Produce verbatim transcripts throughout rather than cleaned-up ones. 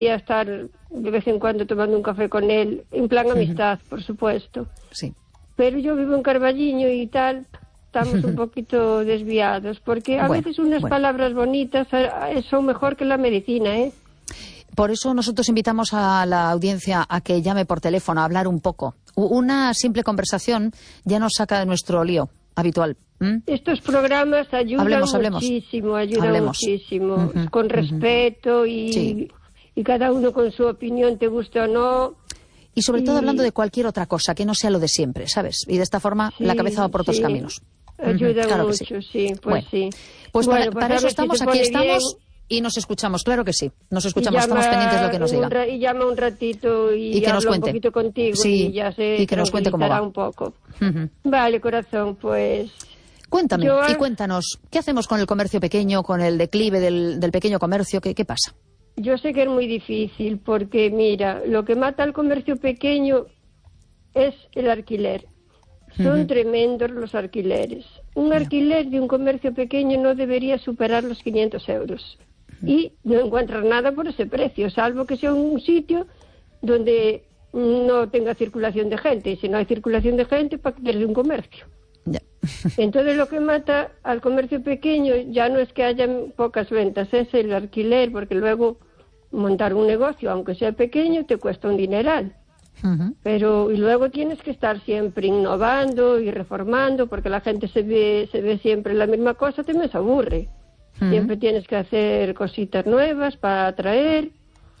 a estar de vez en cuando tomando un café con él, en plan amistad, uh-huh. por supuesto. Sí. Pero yo vivo en Carballiño y tal, estamos un poquito desviados, porque a bueno, veces unas bueno. palabras bonitas son mejor que la medicina, ¿eh? Por eso nosotros invitamos a la audiencia a que llame por teléfono a hablar un poco. Una simple conversación ya nos saca de nuestro lío habitual. ¿Mm? Estos programas ayudan hablemos, hablemos. muchísimo, ayudan hablemos. muchísimo, uh-huh, con respeto uh-huh. y, sí. y cada uno con su opinión, te guste o no. Y sobre y... todo hablando de cualquier otra cosa, que no sea lo de siempre, ¿sabes? Y de esta forma sí, la cabeza va por otros sí. caminos. Ayuda uh-huh, claro mucho, que sí. sí, pues bueno, sí. Pues bueno, para, pues para eso estamos, si aquí estamos bien, y nos escuchamos, claro que sí. Nos escuchamos, llama, estamos pendientes de lo que nos diga. Ra- y llama un ratito y, y que nos habla cuente. un poquito contigo sí, y ya se y que nos cuente cómo va. un poco. Uh-huh. Vale, corazón, pues... Cuéntame Yo, y cuéntanos, ¿qué hacemos con el comercio pequeño, con el declive del, del pequeño comercio? ¿Qué, qué pasa? Yo sé que es muy difícil porque, mira, lo que mata al comercio pequeño es el alquiler. Son uh-huh. tremendos los alquileres. Un yeah. alquiler de un comercio pequeño no debería superar los quinientos euros. Uh-huh. Y no encuentras nada por ese precio, salvo que sea un sitio donde no tenga circulación de gente. Y si no hay circulación de gente, ¿para qué quieres un comercio? Yeah. Entonces lo que mata al comercio pequeño ya no es que haya pocas ventas, es el alquiler, porque luego montar un negocio, aunque sea pequeño, te cuesta un dineral. Uh-huh. Pero y luego tienes que estar siempre innovando y reformando, porque la gente se ve se ve siempre la misma cosa, te me aburre. Uh-huh. Siempre tienes que hacer cositas nuevas para atraer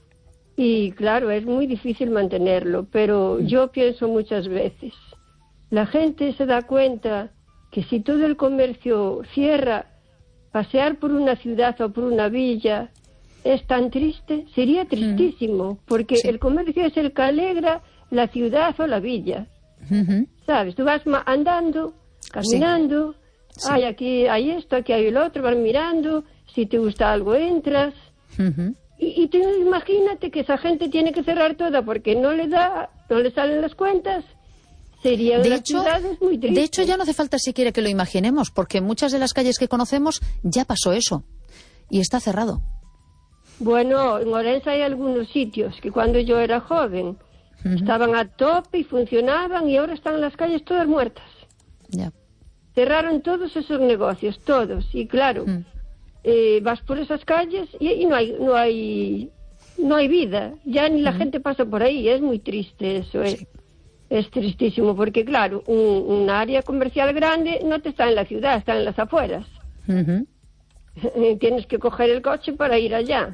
y claro, es muy difícil mantenerlo, pero uh-huh. yo pienso muchas veces, la gente se da cuenta que si todo el comercio cierra, pasear por una ciudad o por una villa es tan triste, sería tristísimo, porque sí. el comercio es el que alegra la ciudad o la villa. Uh-huh. ¿Sabes? Tú vas andando, caminando, sí. ay, aquí hay esto, aquí hay el otro, vas mirando, si te gusta algo entras. Uh-huh. Y, y tú imagínate que esa gente tiene que cerrar toda porque no le da, no le salen las cuentas. Serían de las hecho, ciudades muy tristes. De hecho, ya no hace falta siquiera que lo imaginemos, porque en muchas de las calles que conocemos ya pasó eso y está cerrado. Bueno, en Orense hay algunos sitios que cuando yo era joven uh-huh. estaban a tope y funcionaban y ahora están las calles todas muertas. Yeah. Cerraron todos esos negocios, todos. Y claro, uh-huh. eh, vas por esas calles y, y no hay no hay no hay vida. Ya ni la uh-huh. gente pasa por ahí. Es muy triste eso. Sí. Es, es tristísimo porque claro, un, un área comercial grande no te está en la ciudad, está en las afueras. Uh-huh. Tienes que coger el coche para ir allá.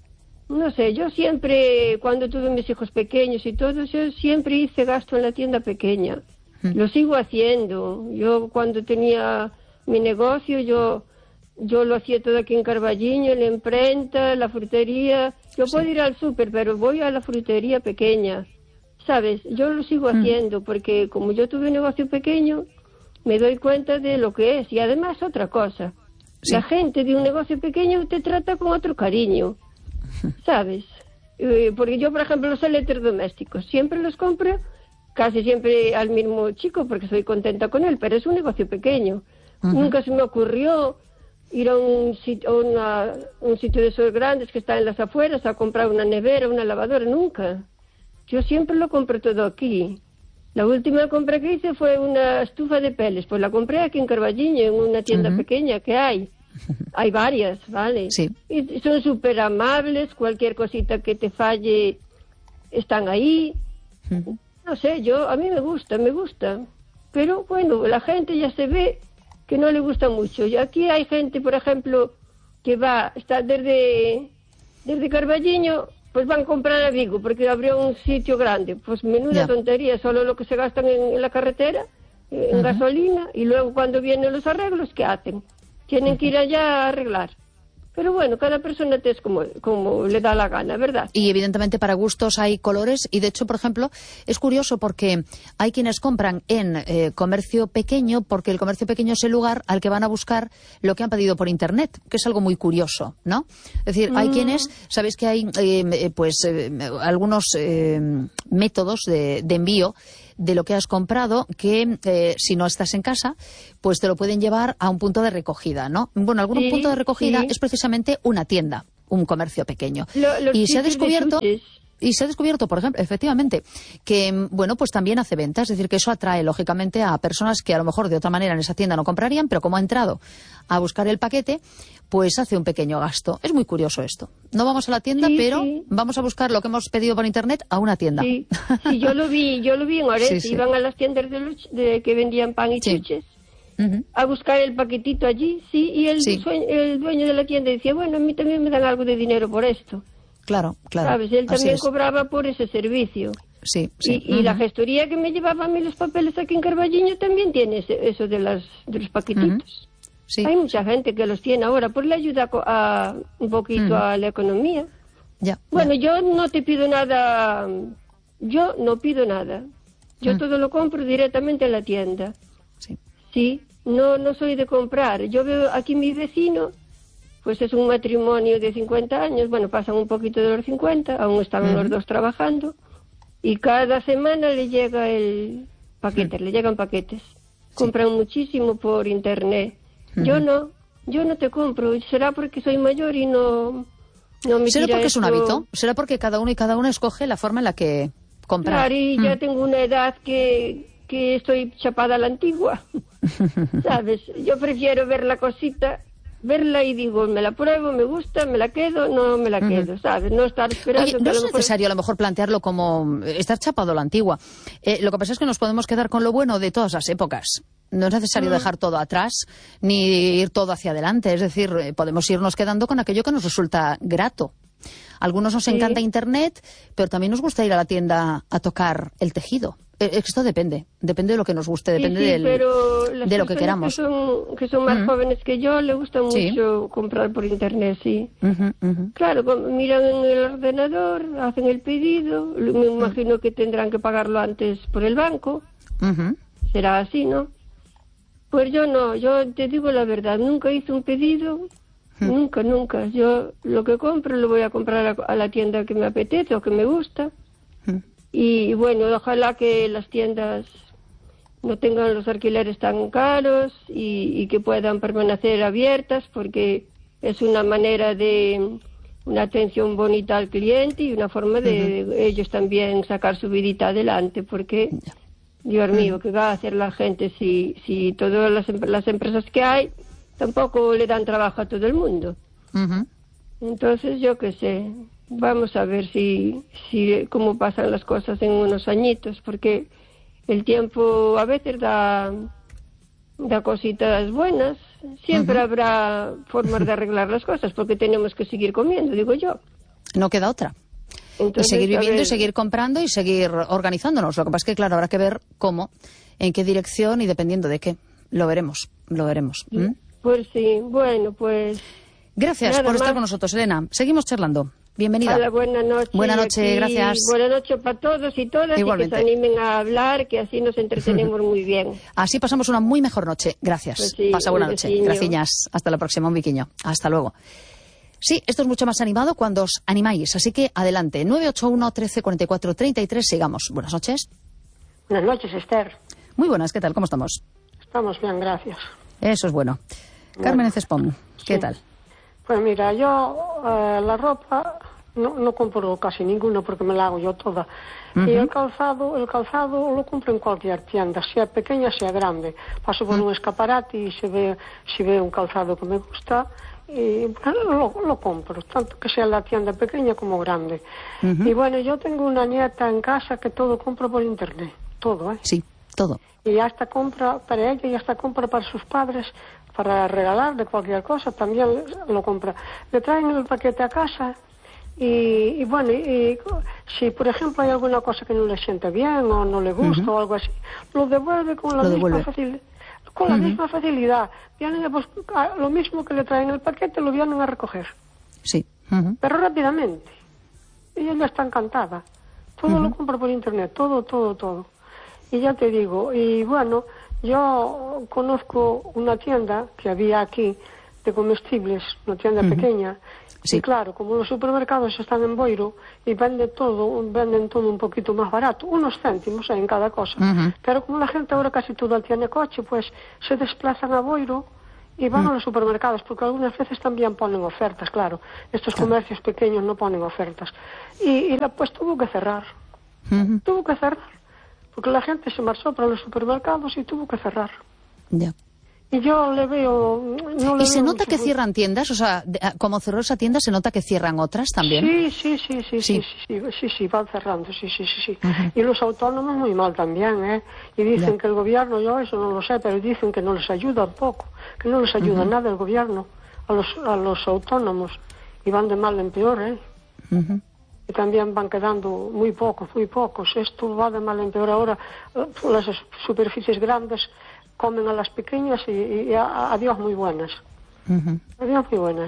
No sé, yo siempre, cuando tuve mis hijos pequeños y todo, yo siempre hice gasto en la tienda pequeña. Mm. Lo sigo haciendo. Yo cuando tenía mi negocio, yo yo lo hacía todo aquí en Carballiño, la imprenta, la frutería. Yo sí. puedo ir al súper, pero voy a la frutería pequeña. ¿Sabes? Yo lo sigo mm. haciendo porque como yo tuve un negocio pequeño, me doy cuenta de lo que es. Y además otra cosa, sí. la gente de un negocio pequeño te trata con otro cariño. ¿Sabes? Eh, porque yo, por ejemplo, los electrodomésticos siempre los compro casi siempre al mismo chico porque soy contenta con él, pero es un negocio pequeño. Uh-huh. Nunca se me ocurrió ir a un sitio, una, un sitio de esos grandes que están en las afueras a comprar una nevera, una lavadora, nunca. Yo siempre lo compro todo aquí. La última compra que hice fue una estufa de peles, pues la compré aquí en Carballiño, en una tienda uh-huh. pequeña que hay. Hay varias, ¿vale? Sí. Y son súper amables, cualquier cosita que te falle están ahí. Uh-huh. No sé, yo, a mí me gusta, me gusta. Pero bueno, la gente ya se ve que no le gusta mucho. Y aquí hay gente, por ejemplo, que va, está desde, desde Carballiño, pues van a comprar a Vigo, porque abrió un sitio grande. Pues menuda yeah. tontería, solo lo que se gastan en, en la carretera, en uh-huh. gasolina, y luego cuando vienen los arreglos, ¿qué hacen? Tienen que ir allá a arreglar. Pero bueno, cada persona es como, como le da la gana, ¿verdad? Y evidentemente para gustos hay colores. Y de hecho, por ejemplo, es curioso porque hay quienes compran en eh, comercio pequeño porque el comercio pequeño es el lugar al que van a buscar lo que han pedido por Internet, que es algo muy curioso, ¿no? Es decir, mm. hay quienes, sabéis que hay eh, pues eh, algunos eh, métodos de, de envío de lo que has comprado que eh, si no estás en casa, pues te lo pueden llevar a un punto de recogida, ¿no? Bueno, algún sí, punto de recogida sí. es precisamente una tienda, un comercio pequeño. Lo, y se ha descubierto... De Y se ha descubierto, por ejemplo, efectivamente, que, bueno, pues también hace ventas, es decir, que eso atrae, lógicamente, a personas que a lo mejor de otra manera en esa tienda no comprarían, pero como ha entrado a buscar el paquete, pues hace un pequeño gasto. Es muy curioso esto. No vamos a la tienda, sí, pero sí. vamos a buscar lo que hemos pedido por internet a una tienda. Sí, sí yo lo vi, yo lo vi en Orense, sí, sí. Iban a las tiendas de, los, de que vendían pan y Sí. chuches. Uh-huh. A buscar el paquetito allí, sí, y el, Sí. sueño, el dueño de la tienda decía, bueno, a mí también me dan algo de dinero por esto. Claro, claro. ¿Sabes? Él Así también es. cobraba por ese servicio. Sí, sí. Y, y Uh-huh. la gestoría que me llevaba a mí los papeles aquí en Carballiño también tiene ese, eso de, las, de los paquetitos. Uh-huh. Sí. Hay mucha gente que los tiene ahora, pues le ayuda a, a un poquito Uh-huh. a la economía. Ya, Bueno, ya. yo no te pido nada, yo no pido nada. Yo Uh-huh. todo lo compro directamente en la tienda. Sí. Sí, no, no soy de comprar. Yo veo aquí mi vecino, pues es un matrimonio de cincuenta años, bueno, pasan un poquito de los cincuenta, aún están Uh-huh. los dos trabajando, y cada semana le llega el paquete, uh-huh. le llegan paquetes. Sí. Compran muchísimo por internet. Uh-huh. Yo no, yo no te compro, será porque soy mayor y no, no me ¿Será tira porque esto... es un hábito? ¿Será porque cada uno y cada una escoge la forma en la que compra? Claro, y mm. ya tengo una edad que, que estoy chapada a la antigua, ¿sabes? Yo prefiero ver la cosita... verla y digo, me la pruebo, me gusta, me la quedo, no me la quedo, uh-huh. ¿sabes? No estar esperando... Oye, no es necesario a lo mejor plantearlo como estar chapado a la antigua. Eh, lo que pasa es que nos podemos quedar con lo bueno de todas las épocas. No es necesario uh-huh. dejar todo atrás ni ir todo hacia adelante. Es decir, eh, podemos irnos quedando con aquello que nos resulta grato. A algunos nos sí. encanta Internet, pero también nos gusta ir a la tienda a tocar el tejido. Esto depende, depende de lo que nos guste, depende sí, sí, del, pero las de lo que queramos. Que son, que son más uh-huh. jóvenes que yo, le gusta mucho sí. comprar por internet, sí. Uh-huh, uh-huh. Claro, miran en el ordenador, hacen el pedido, me imagino uh-huh. que tendrán que pagarlo antes por el banco. Uh-huh. Será así, ¿no? Pues yo no, yo te digo la verdad, nunca hice un pedido, uh-huh. nunca, nunca. Yo lo que compro lo voy a comprar a, a la tienda que me apetece o que me gusta. Uh-huh. Y bueno, ojalá que las tiendas no tengan los alquileres tan caros y, y que puedan permanecer abiertas, porque es una manera de una atención bonita al cliente y una forma de uh-huh. ellos también sacar su vidita adelante, porque, Dios mío, uh-huh. ¿qué va a hacer la gente si, si todas las, las empresas que hay tampoco le dan trabajo a todo el mundo? Uh-huh. Entonces, yo qué sé... Vamos a ver si, si cómo pasan las cosas en unos añitos, porque el tiempo a veces da, da cositas buenas. Siempre uh-huh. habrá formas de arreglar las cosas, porque tenemos que seguir comiendo, digo yo. No queda otra. Entonces, y seguir viviendo y seguir comprando y seguir organizándonos. Lo que pasa es que, claro, habrá que ver cómo, en qué dirección y dependiendo de qué. Lo veremos, lo veremos. ¿Mm? Pues sí, bueno, pues... Gracias Nada por más. estar con nosotros, Elena. Seguimos charlando. Bienvenida. Hola, buenas noches. Buenas noches, gracias. Buenas noches para todos y todas. Igualmente. Y que se animen a hablar, que así nos entretenemos muy bien. Así pasamos una muy mejor noche. Gracias. Pues sí, Pasa buena noche. veciño. Gracias. Hasta la próxima, un biquiño. Hasta luego. Sí, esto es mucho más animado cuando os animáis. Así que adelante. nueve ocho uno, trece, cuarenta y cuatro, treinta y tres. Sigamos. Buenas noches. Buenas noches, Esther. Muy buenas. ¿Qué tal? ¿Cómo estamos? Estamos bien, gracias. Eso es bueno. bueno Carmen Cespón, ¿qué sí. tal? Pues mira, yo eh, la ropa no, no compro casi ninguno porque me la hago yo toda. Uh-huh. Y el calzado, el calzado lo compro en cualquier tienda, sea pequeña, sea grande. Paso por uh-huh. un escaparate y se ve, si veo un calzado que me gusta, y bueno, lo, lo compro, tanto que sea la tienda pequeña como grande. Uh-huh. Y bueno, yo tengo una nieta en casa que todo compro por internet, todo, ¿eh? Sí, todo. Y hasta compra para ella y hasta compra para sus padres, para regalar de cualquier cosa, también lo compra. Le traen el paquete a casa y, y bueno, y, y si por ejemplo hay alguna cosa que no le siente bien o no le gusta uh-huh. o algo así, lo devuelve con la lo misma devuelve. facilidad. Con la uh-huh. misma facilidad. Vienen a buscar, lo mismo que le traen el paquete, lo vienen a recoger. Sí. Uh-huh. Pero rápidamente. Y ella está encantada. Todo uh-huh. lo compra por internet, todo, todo, todo. Y ya te digo, y bueno, yo conozco una tienda que había aquí de comestibles, una tienda uh-huh. pequeña, sí. y claro, como los supermercados están en Boiro y venden todo, venden todo un poquito más barato, unos céntimos en cada cosa, uh-huh. pero como la gente ahora casi toda tiene coche, pues se desplazan a Boiro Y van Mm. a los supermercados, porque algunas veces también ponen ofertas, claro. Estos Claro. comercios pequeños no ponen ofertas. Y, y la, pues tuvo que cerrar. Ujú. Tuvo que cerrar. Porque la gente se marchó para los supermercados y tuvo que cerrar. Ya. Y yo le veo... No le ¿Y se veo nota mucho que futuro. cierran tiendas? O sea, de- como cerró esa tienda, ¿se nota que cierran otras también? Sí, sí, sí, sí, sí, Sí. sí, sí, sí, sí, van cerrando, sí, sí, sí, sí. Ujú. Y los autónomos muy mal también, ¿eh? Y dicen Ya. que el gobierno, yo eso no lo sé, pero dicen que no les ayuda un poco, que no les ayuda Ujú. nada el gobierno a los, a los autónomos, y van de mal en peor, ¿eh? Ujú. Y también van quedando muy pocos, muy pocos. Esto va de mal en peor ahora. eh, Las superficies grandes comen a las pequeñas y, y a- adiós muy buenas. Ujú. Adiós muy buenas.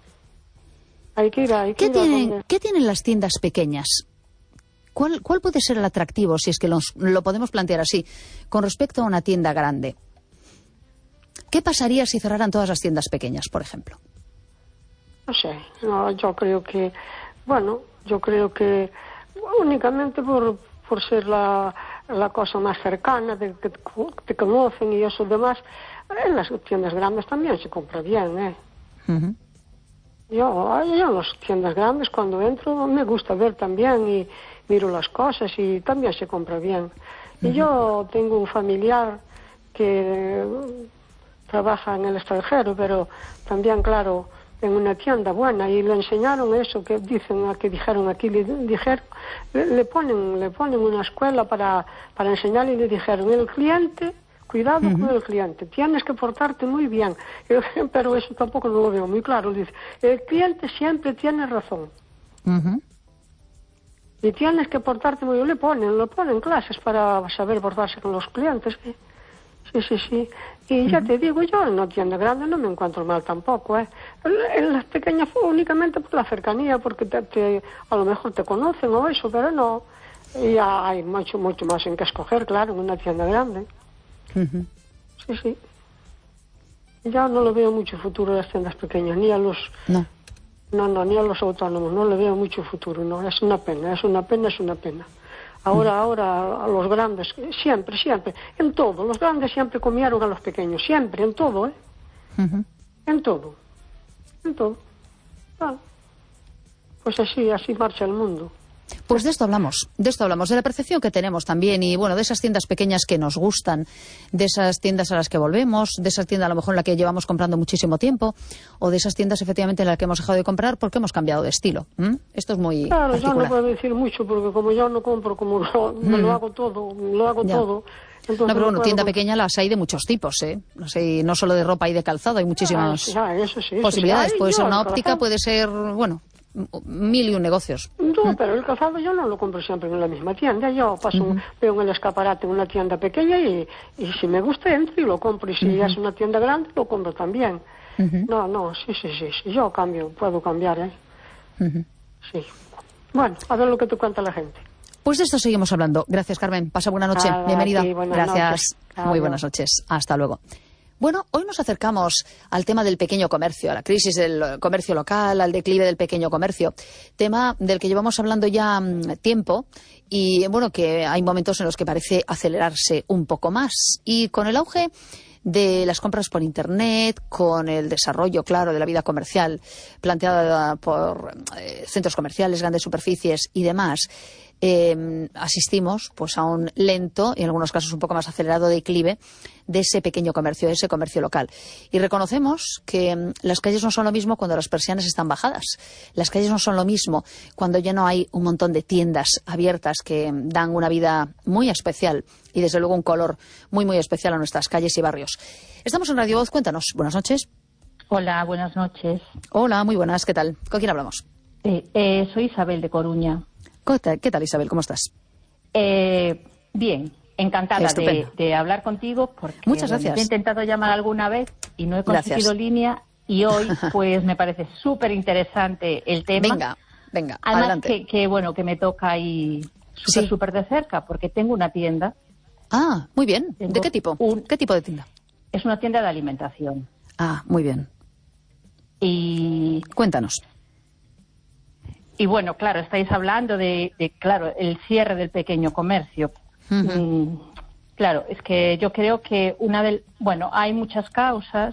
Hay que ir a... Hay que ¿Qué ir a tienen, donde- ¿Qué tienen las tiendas pequeñas? ¿Cuál, ¿Cuál puede ser el atractivo, si es que los- lo podemos plantear así, con respecto a una tienda grande? ¿Qué pasaría si cerraran todas las tiendas pequeñas, por ejemplo? No sé, no, yo creo que, bueno, yo creo que únicamente por, por ser la, la cosa más cercana, de que te conocen y eso demás, en las tiendas grandes también se compra bien, ¿eh? Ujú. Yo, yo en las tiendas grandes cuando entro me gusta ver también y miro las cosas y también se compra bien. Y yo tengo un familiar que trabaja en el extranjero, pero también, claro, en una tienda buena, y le enseñaron eso que dicen, que dijeron aquí, le dijeron, le, le ponen, le ponen una escuela para, para enseñarle y le dijeron, el cliente, cuidado Ujú. con el cliente, tienes que portarte muy bien. Y yo, pero eso tampoco no lo veo muy claro, dice, el cliente siempre tiene razón. Ujú. Y tienes que portarte muy bien, le ponen, le ponen clases para saber portarse con los clientes. ¿Eh? Sí, sí, sí. Y ya te digo, yo en una tienda grande no me encuentro mal tampoco, ¿eh? En las pequeñas fue únicamente por la cercanía, porque te, te- a lo mejor te conocen o eso, pero no. Y hay mucho, mucho más en que escoger, claro, en una tienda grande. Ujú. Sí, sí. Yo no le veo mucho futuro a las tiendas pequeñas, ni a los... No. No, no, ni a los autónomos, no le veo mucho futuro, no. Es una pena, es una pena, es una pena. Ahora, ahora, a los grandes, siempre, siempre, en todo, los grandes siempre comieron a los pequeños, siempre, en todo, ¿eh? Ujú. En todo, en todo. Ah, pues así, así marcha el mundo. Pues de esto hablamos, de esto hablamos, de la percepción que tenemos también y bueno, de esas tiendas pequeñas que nos gustan, de esas tiendas a las que volvemos, de esa tienda a lo mejor en la que llevamos comprando muchísimo tiempo o de esas tiendas efectivamente en las que hemos dejado de comprar porque hemos cambiado de estilo. ¿Mm? Esto es muy Claro, yo particular. no puedo decir mucho porque como yo no compro, como lo, me lo hago todo, lo hago Ya. todo. Entonces No, pero bueno, puedo tienda comp- pequeña las hay de muchos tipos, ¿eh? No sé, no solo de ropa y de calzado, hay Ah, muchísimas sí, ah, eso sí, eso sí. posibilidades. Ay, Puede yo ser el una óptica, calzado- puede ser, bueno, m- mil y un negocios. No, pero el calzado yo no lo compro siempre en la misma tienda. Yo paso, un- veo en el escaparate en una tienda pequeña y, y si me gusta entro y lo compro. Y si es una tienda grande, lo compro también. Ujú. No, no, sí, sí, sí, sí. Yo cambio, puedo cambiar, ¿eh? Ujú. Sí. Bueno, a ver lo que te cuenta la gente. Pues de esto seguimos hablando. Gracias, Carmen. Pasa buena noche. Nada, Bienvenida. a ti, buenas Gracias. noches. Muy Adiós. buenas noches. Hasta luego. Bueno, hoy nos acercamos al tema del pequeño comercio, a la crisis del comercio local, al declive del pequeño comercio, tema del que llevamos hablando ya mm, tiempo y bueno, que hay momentos en los que parece acelerarse un poco más. Y con el auge de las compras por Internet, con el desarrollo, claro, de la vida comercial planteada por eh, centros comerciales, grandes superficies y demás, eh, asistimos pues a un lento y en algunos casos un poco más acelerado declive de ese pequeño comercio, de ese comercio local. Y reconocemos que mm, las calles no son lo mismo cuando las persianas están bajadas. Las calles no son lo mismo cuando ya no hay un montón de tiendas abiertas que mm, dan una vida muy especial y desde luego un color muy muy especial a nuestras calles y barrios. Estamos en Radio Voz, cuéntanos. Buenas noches. Hola, buenas noches. Hola, muy buenas, ¿qué tal? ¿Con quién hablamos? Eh, eh, soy Isabel de Coruña. ¿Qué tal, ¿Qué tal, Isabel? ¿Cómo estás? Eh, bien, encantada de, Estupendo. de hablar contigo porque Muchas bueno, gracias. te he intentado llamar alguna vez y no he conseguido Gracias. línea y hoy pues me parece súper interesante el tema. Venga, venga, Además adelante. que, que bueno, que me toca ahí súper Sí. súper de cerca porque tengo una tienda, Ah, muy bien. ¿De Tengo qué tipo? un- ¿Qué tipo de tienda? es una tienda de alimentación Ah, muy bien. y Cuéntanos. Y bueno, claro, estáis hablando de, de, claro, el cierre del pequeño comercio. Ujú. Mm, claro, es que yo creo que una del, bueno, hay muchas causas,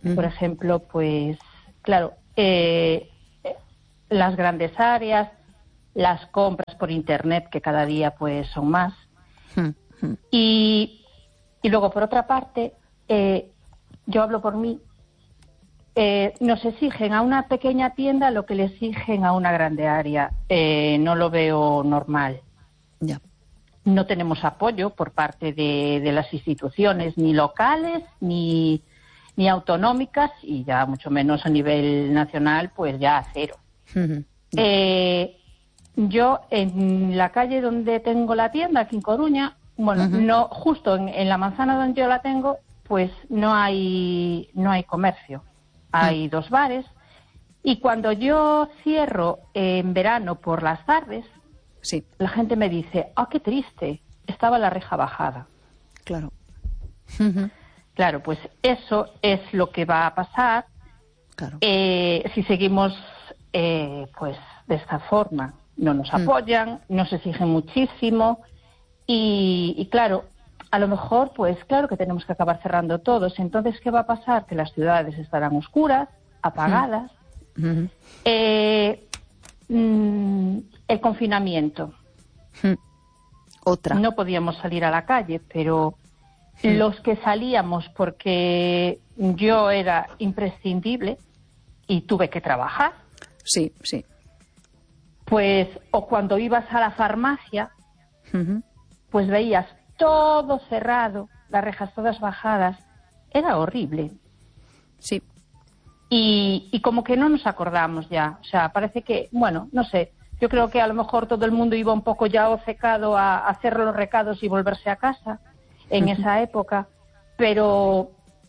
Uh-huh. Por ejemplo, pues, claro, eh, las grandes áreas, las compras por internet, que cada día pues son más. Uh-huh. Y, y luego, por otra parte, eh, yo hablo por mí, eh, nos exigen a una pequeña tienda lo que le exigen a una grande área. Eh, no lo veo normal. Ya. No tenemos apoyo por parte de, de las instituciones, ni locales, ni, ni autonómicas, y ya mucho menos a nivel nacional, pues ya a cero. Uh-huh. Eh, yo, en la calle donde tengo la tienda, aquí en Coruña, bueno, uh-huh. no, justo en, en la manzana donde yo la tengo, pues no hay, no hay comercio. Hay uh-huh. dos bares, y cuando yo cierro eh, en verano por las tardes, sí, la gente me dice, ah, qué triste, estaba la reja bajada. Claro. Uh-huh. Claro, pues eso es lo que va a pasar claro. eh, si seguimos eh, pues de esta forma. No nos apoyan, uh-huh. nos exigen muchísimo y, y claro, a lo mejor, pues claro que tenemos que acabar cerrando todos. Entonces, ¿qué va a pasar? Que las ciudades estarán oscuras, apagadas. Uh-huh. Eh, mm, el confinamiento. Uh-huh. Otra. No podíamos salir a la calle, pero uh-huh. los que salíamos porque yo era imprescindible y tuve que trabajar. Sí, sí. Pues, o cuando ibas a la farmacia, uh-huh. pues veías todo cerrado, las rejas todas bajadas, era horrible. Sí. Y, y como que no nos acordamos ya, o sea, parece que, bueno, no sé, yo creo que a lo mejor todo el mundo iba un poco ya obcecado a, a hacer los recados y volverse a casa en uh-huh. esa época, pero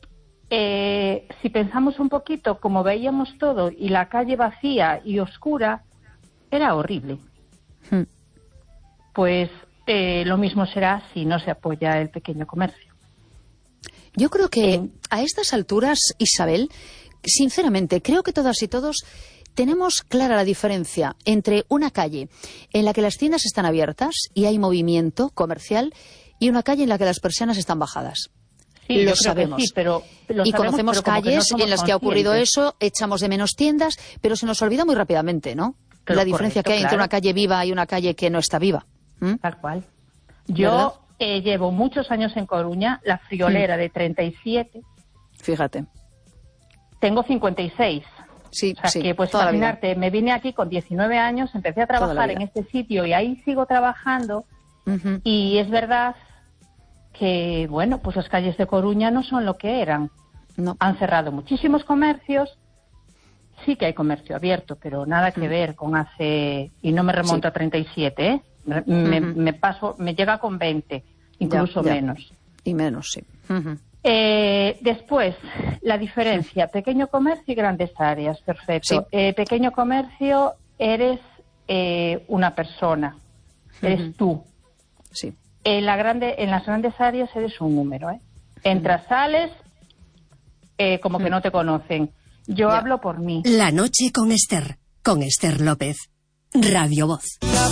eh, si pensamos un poquito, como veíamos todo y la calle vacía y oscura, era horrible. Uh-huh. Pues Eh, lo mismo será si no se apoya el pequeño comercio. Yo creo que eh, a estas alturas, Isabel, sinceramente, creo que todas y todos tenemos clara la diferencia entre una calle en la que las tiendas están abiertas y hay movimiento comercial y una calle en la que las persianas están bajadas. Sí, lo sabemos. Sí, pero lo y sabemos, conocemos pero calles no en las que ha ocurrido eso, echamos de menos tiendas, pero se nos olvida muy rápidamente, ¿no? Pero la diferencia correcto, que hay claro. entre una calle viva y una calle que no está viva. ¿Mm? Tal cual. Yo eh, llevo muchos años en Coruña, la friolera mm. de treinta y siete. Fíjate. Tengo cincuenta y seis. Sí, o sea sí, que, pues imaginarte, me vine aquí con diecinueve años, empecé a trabajar en este sitio y ahí sigo trabajando. Uh-huh. Y es verdad que, bueno, pues las calles de Coruña no son lo que eran. No. Han cerrado muchísimos comercios. Sí que hay comercio abierto, pero nada que uh-huh. ver con hace... Y no me remonto sí. a treinta y siete, ¿eh? Me, uh-huh. me paso, me llega con veinte, incluso ya, ya. menos. Y menos, sí. Uh-huh. Eh, después, la diferencia, pequeño comercio y grandes áreas, perfecto. Sí. Eh, pequeño comercio, eres eh, una persona, eres uh-huh. tú. Sí. En, la grande, en las grandes áreas eres un número, ¿eh? Entras, uh-huh. sales, eh, como uh-huh. que no te conocen. Yo yeah. hablo por mí. La noche con Esther, con Esther López, Radio Voz.